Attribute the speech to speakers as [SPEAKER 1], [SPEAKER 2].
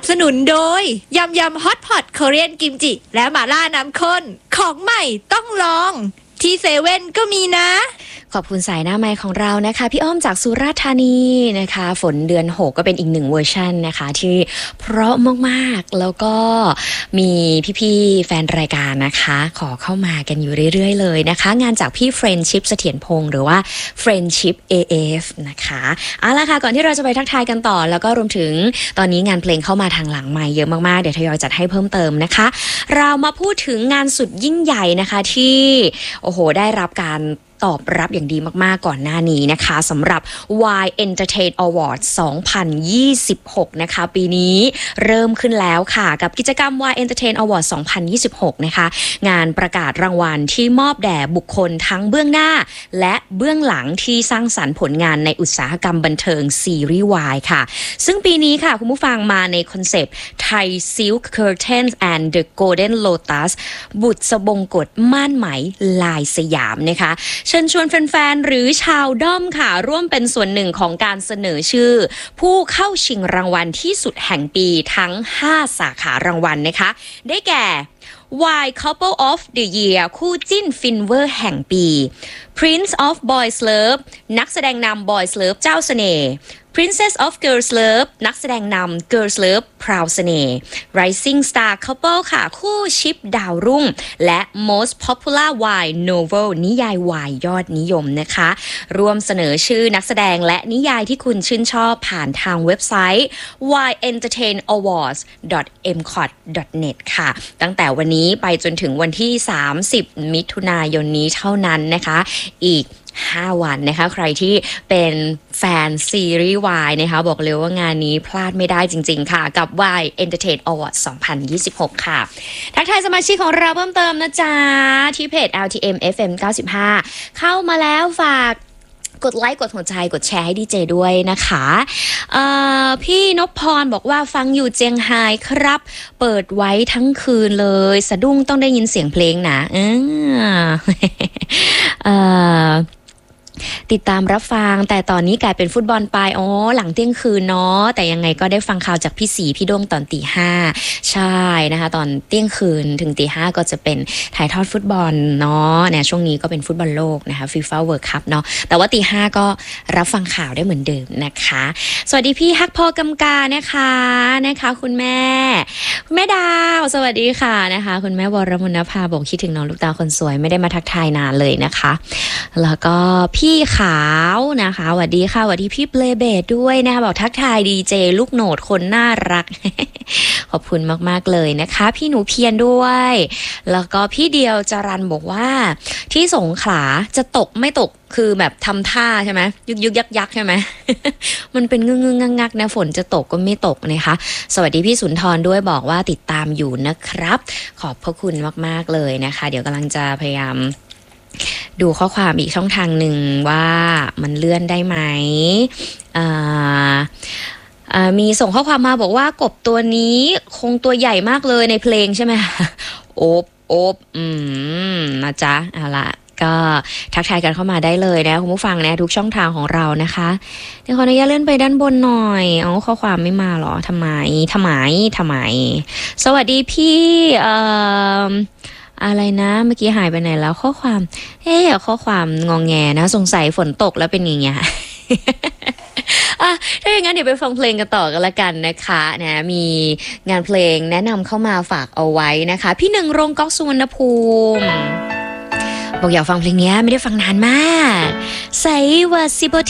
[SPEAKER 1] สนุนโดยยำฮอตพอตเกาหลีกิมจิและหม่าล่าน้ำข้นของใหม่ต้องลองที่เซเว่นก็มีนะ
[SPEAKER 2] ขอบคุณสายหน้าไมค์ของเรานะคะพี่อ้อมจากสุราษฎร์ธานีนะคะฝนเดือน6ก็เป็นอีกหนึ่งเวอร์ชันนะคะที่เพราะมากๆแล้วก็มีพี่ๆแฟนรายการนะคะขอเข้ามากันอยู่เรื่อยๆเลยนะคะงานจากพี่เฟรนชิพเสถียรพงษ์หรือว่าเฟรนชิพ AF นะคะเอาล่ะค่ะก่อนที่เราจะไปทักทายกันต่อแล้วก็รวมถึงตอนนี้งานเพลงเข้ามาทางหลังไมค์เยอะมากๆเดี๋ยวทยอยจัดให้เพิ่มเติมนะคะเรามาพูดถึงงานสุดยิ่งใหญ่นะคะที่โอ้โหได้รับการตอบรับอย่างดีมากๆก่อนหน้านี้นะคะสำหรับ Y Entertain Awards 2026 นะคะปีนี้เริ่มขึ้นแล้วค่ะกับกิจกรรม Y Entertain Awards 2026 นะคะงานประกาศรางวัลที่มอบแด่บุคคลทั้งเบื้องหน้าและเบื้องหลังที่สร้างสรรค์ผลงานในอุตสาหกรรมบันเทิงซีรีส์ Y ค่ะซึ่งปีนี้ค่ะคุณผู้ฟังมาในคอนเซปต์ Thai Silk Curtains and the Golden Lotus บุษบงกฎม่านไหมลายสยามนะคะเชิญชวนแฟนๆหรือชาวด้อมค่ะร่วมเป็นส่วนหนึ่งของการเสนอชื่อผู้เข้าชิงรางวัลที่สุดแห่งปีทั้ง5สาขารางวัลนะคะได้แก่ Y Couple of the Year คู่จิ้นฟินเวอร์แห่งปี Prince of Boys Love นักแสดงนำ Boys Love เจ้าเสน่ห์ Princess of Girls Love นักแสดงนำ Girls Love พราวเสน่ห์ Rising Star Couple ค่ะคู่ชิปดาวรุ่งและ Most Popular Y Novel นิยาย Y ยอดนิยมนะคะร่วมเสนอชื่อนักแสดงและนิยายที่คุณชื่นชอบผ่านทางเว็บไซต์ yentertainawards.mcot.net ค่ะตั้งแต่วันนี้ไปจนถึงวันที่30มิถุนายนนี้เท่านั้นนะคะอีก5วันนะคะใครที่เป็นแฟนซีรีส์ Y นะคะบอกเลยว่างานนี้พลาดไม่ได้จริงๆค่ะกับ Y Entertain Awards 2026 ค่ะทักทายสมาชิกของเราเพิ่มเติมนะจ๊ะที่เพจ LTM FM 95เข้ามาแล้วฝากกดไลค์กดหัวใจกดแชร์ให้ดีเจด้วยนะคะพี่นพพรบอกว่าฟังอยู่เจียงไฮ้ครับเปิดไว้ทั้งคืนเลยสะดุ้งต้องได้ยินเสียงเพลงนะติดตามรับฟังแต่ตอนนี้กลายเป็นฟุตบอลไปหลังเที่ยงคืนเนาะแต่ยังไงก็ได้ฟังข่าวจากพี่สีพี่ด้งตอนตี 5ใช่นะคะตอนเที่ยงคืนถึงตี 5ก็จะเป็นถ่ายทอดฟุตบอลเนาะเนี่ยช่วงนี้ก็เป็นฟุตบอลโลกนะคะ FIFA World Cup เนาะแต่ว่าตี 5ก็รับฟังข่าวได้เหมือนเดิมนะคะสวัสดีพี่ฮักพอกำกานะคะคุณแม่ดาวสวัสดีค่ะนะคะคุณแม่วรมุณภาบอกคิดถึงน้องลูกตาคนสวยไม่ได้มาทักทายนานเลยนะคะแล้วก็พี่ขาวนะคะสวัสดีค่ะสวัสดีพี่เบลเบดด้วยนะคะบอกทักทายดีเจลูกโหนดคนน่ารัก ขอบคุณมากๆเลยนะคะพี่หนูเพียรด้วยแล้วก็พี่เดียวจรันบอกว่าที่สงขลาจะตกไม่ตกคือแบบทำท่าใช่ไหมยึกยักใช่ไหม มันเป็นงึงงักนะฝนจะตกก็ไม่ตกนะคะสวัสดีพี่สุนทรด้วยบอกว่าติดตามอยู่นะครับขอบพระคุณมากๆเลยนะคะเดี๋ยวกำลังจะพยายามดูข้อความอีกช่องทางหนึ่งว่ามันเลื่อนได้ไหมมีส่งข้อความมาบอกว่ากบตัวนี้คงตัวใหญ่มากเลยในเพลงใช่ไหม โอบนะจ๊ะเอาละก็ทักทายกันเข้ามาได้เลยนะคุณผู้ฟังนะทุกช่องทางของเรานะคะเดี๋ยวขออนุญาตเลื่อนไปด้านบนหน่อยข้อความไม่มาหรอทำไมสวัสดีพี่อะไรนะเมื่อกี้หายไปไหนแล้วข้อความข้อความงองแงนะสงสัยฝนตกแล้วเป็นอย่างเงี้ย ถ้าอย่างนั้นเดี๋ยวไปฟังเพลงกันต่อกันละกันนะคะนะมีงานเพลงแนะนำเข้ามาฝากเอาไว้นะคะพี่หนึ่งโรงก๊อกสุวรรณภูมิบอกอยากฟังเพลงนี้ไม่ได้ฟังนานมากใส่ว่าสิบ